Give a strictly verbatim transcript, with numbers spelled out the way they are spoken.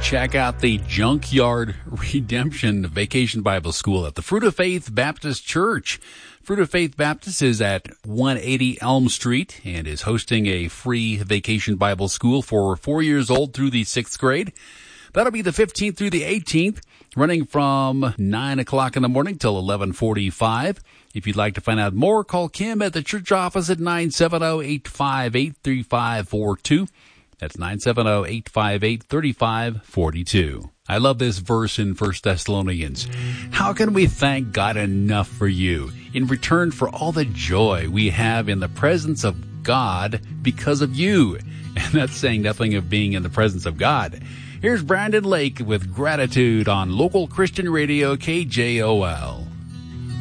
check out the Junkyard Redemption Vacation Bible School at the Fruit of Faith Baptist Church. Fruit of Faith Baptist is at one eighty Elm Street and is hosting a free vacation Bible school for four years old through the sixth grade. That'll be the fifteenth through the eighteenth, running from nine o'clock in the morning till eleven forty-five. If you'd like to find out more, call Kim at the church office at nine seven zero, eight five eight, three five four two. That's nine seven zero, eight five eight, three five four two. I love this verse in First Thessalonians. How can we thank God enough for you in return for all the joy we have in the presence of God because of you? And that's saying nothing of being in the presence of God. Here's Brandon Lake with Gratitude on Local Christian Radio K J O L.